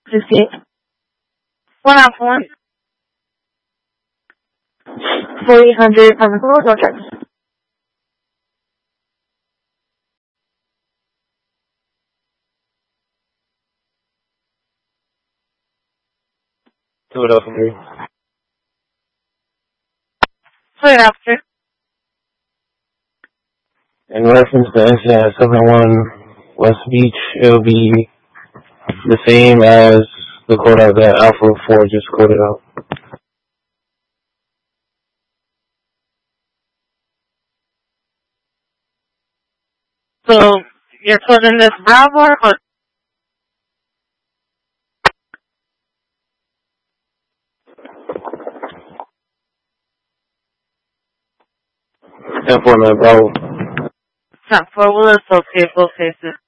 58. 1 out 1. 4800 from the floor, no charges. Two it up for 3. Clear after. In reference to NCI 71 West Beach, it'll be the same as the code out that Alpha 4 just coded out. So, you're coding this Bravo or 10-4, man, Bravo. 10-4, we'll associate both cases.